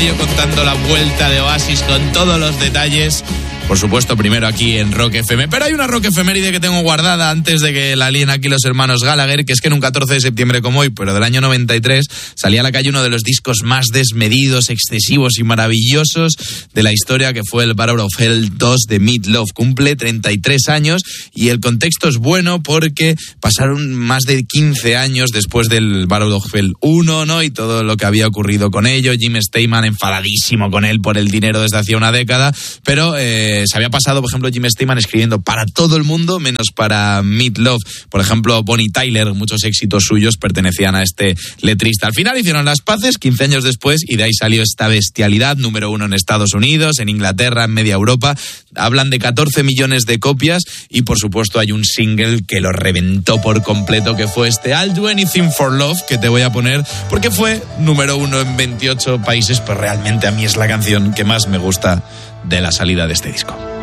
radio contando la vuelta de Oasis con todos los detalles. Por supuesto, primero aquí en Rock FM. Pero hay una Rock efeméride que tengo guardada antes de que la líen aquí los hermanos Gallagher, que es que en un 14 de septiembre como hoy, pero del año 93, salía a la calle uno de los discos más desmedidos, excesivos y maravillosos de la historia, que fue el Battle of Hell 2 de Meat Loaf. Cumple 33 años y el contexto es bueno porque pasaron más de 15 años después del Battle of Hell 1, ¿no? Y todo lo que había ocurrido con ello. Jim Steinman enfadadísimo con él por el dinero desde hacía una década, pero se había pasado, por ejemplo, Jim Steinman escribiendo para todo el mundo menos para Meat Loaf. Por ejemplo, Bonnie Tyler, muchos éxitos suyos pertenecían a este letrista. Al final hicieron las paces 15 años después y de ahí salió esta bestialidad, número 1 en Estados Unidos, en Inglaterra, en media Europa. Hablan de 14 millones de copias y, por supuesto, hay un single que lo reventó por completo, que fue este I'll Do Anything for Love, que te voy a poner porque fue número 1 en 28 países, pues realmente a mí es la canción que más me gusta de la salida de este disco.